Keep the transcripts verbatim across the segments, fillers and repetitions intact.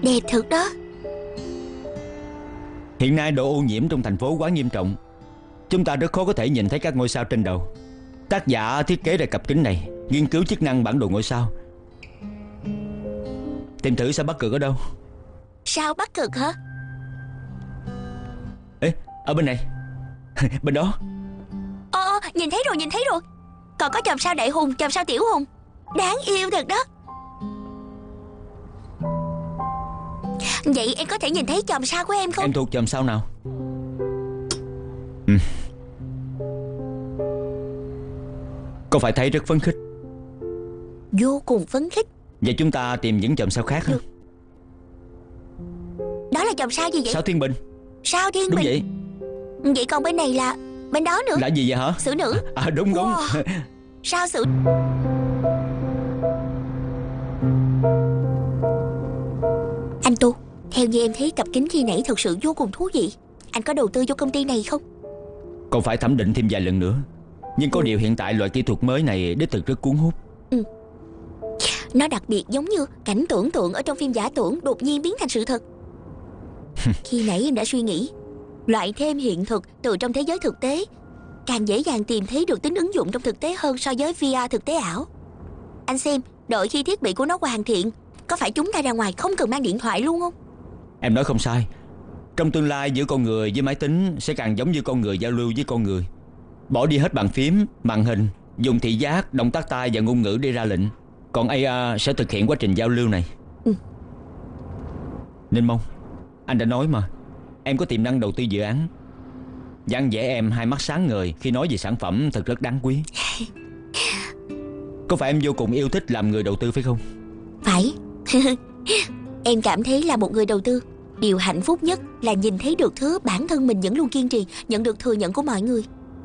Đẹp thật đó. Hiện nay độ ô nhiễm trong thành phố quá nghiêm trọng, chúng ta rất khó có thể nhìn thấy các ngôi sao trên đầu. Tác giả thiết kế ra cặp kính này nghiên cứu chức năng bản đồ ngôi sao. Tìm thử sao Bắc Cực ở đâu. Sao Bắc Cực hả? Ê, ở bên này. Bên đó. Ờ, nhìn thấy rồi, nhìn thấy rồi. Còn có chòm sao Đại Hùng, chòm sao Tiểu Hùng. Đáng yêu thật đó. Vậy em có thể nhìn thấy chòm sao của em không? Em thuộc chòm sao nào? Ừ. Có phải thấy rất phấn khích? Vô cùng phấn khích. Vậy chúng ta tìm những chòm sao khác hả? Đó là chòm sao gì vậy? Sao Thiên Bình. Sao Thiên Đúng Bình. vậy. Vậy còn bên này là bên đó nữa. Là gì vậy hả? Xử nữ. À đúng đúng. Wow. Sao xử. Anh Tu, theo như em thấy cặp kính khi nãy thật sự vô cùng thú vị. Anh có đầu tư vô công ty này không? Còn phải thẩm định thêm vài lần nữa. Nhưng có điều hiện tại loại kỹ thuật mới này đích thực rất cuốn hút. Ừ. Nó đặc biệt giống như cảnh tưởng tượng ở trong phim giả tưởng đột nhiên biến thành sự thật. Khi nãy em đã suy nghĩ, loại thêm hiện thực từ trong thế giới thực tế càng dễ dàng tìm thấy được tính ứng dụng trong thực tế hơn so với vê rờ thực tế ảo. Anh xem, đợi khi thiết bị của nó hoàn thiện, có phải chúng ta ra ngoài không cần mang điện thoại luôn không? Em nói không sai. Trong tương lai giữa con người với máy tính sẽ càng giống như con người giao lưu với con người. Bỏ đi hết bàn phím, màn hình, dùng thị giác, động tác tay và ngôn ngữ để ra lệnh. Còn a i sẽ thực hiện quá trình giao lưu này. Ừ. Ninh Mông, anh đã nói mà, em có tiềm năng đầu tư dự án. Dáng vẻ em hai mắt sáng ngời khi nói về sản phẩm thật rất đáng quý. Có phải em vô cùng yêu thích làm người đầu tư phải không? Phải. Em cảm thấy là một người đầu tư, điều hạnh phúc nhất là nhìn thấy được thứ bản thân mình vẫn luôn kiên trì, nhận được thừa nhận của mọi người.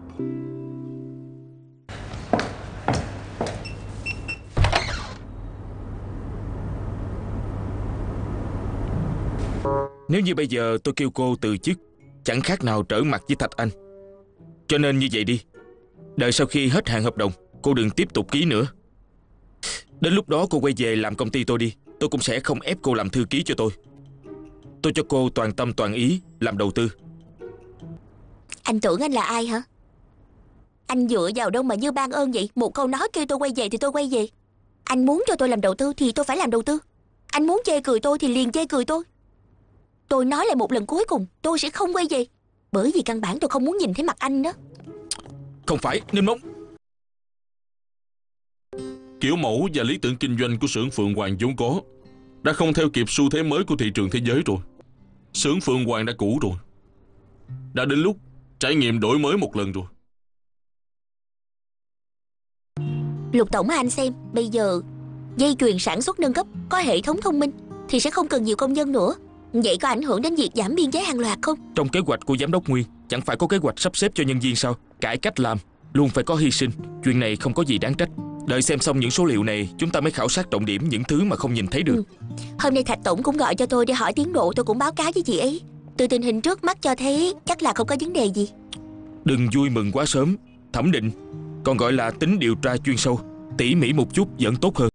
Nếu như bây giờ tôi kêu cô từ chức, chẳng khác nào trở mặt với Thạch Anh. Cho nên như vậy đi, đợi sau khi hết hạn hợp đồng, cô đừng tiếp tục ký nữa. Đến lúc đó cô quay về làm công ty tôi đi. Tôi cũng sẽ không ép cô làm thư ký cho tôi. Tôi cho cô toàn tâm toàn ý làm đầu tư. Anh tưởng anh là ai hả? Anh dựa vào đâu mà như ban ơn vậy? Một câu nói kêu tôi quay về thì tôi quay về. Anh muốn cho tôi làm đầu tư thì tôi phải làm đầu tư. Anh muốn chê cười tôi thì liền chê cười tôi. Tôi nói lại một lần cuối cùng, tôi sẽ không quay về. Bởi vì căn bản tôi không muốn nhìn thấy mặt anh đó. Không phải, Ninh Mông. Kiểu mẫu và lý tưởng kinh doanh của xưởng Phượng Hoàng vốn có đã không theo kịp xu thế mới của thị trường thế giới rồi. Xưởng Phượng Hoàng đã cũ rồi. Đã đến lúc trải nghiệm đổi mới một lần rồi. Lục tổng anh xem, bây giờ dây chuyền sản xuất nâng cấp có hệ thống thông minh thì sẽ không cần nhiều công nhân nữa. Vậy có ảnh hưởng đến việc giảm biên chế hàng loạt không? Trong kế hoạch của giám đốc Nguyên chẳng phải có kế hoạch sắp xếp cho nhân viên sao? Cải cách làm luôn phải có hy sinh. Chuyện này không có gì đáng trách. Đợi xem xong những số liệu này, chúng ta mới khảo sát trọng điểm những thứ mà không nhìn thấy được. Ừ. Hôm nay Thạch tổng cũng gọi cho tôi để hỏi tiến độ, tôi cũng báo cáo với chị ấy. Từ tình hình trước mắt cho thấy chắc là không có vấn đề gì. Đừng vui mừng quá sớm. Thẩm định, còn gọi là tính điều tra chuyên sâu, tỉ mỉ một chút vẫn tốt hơn.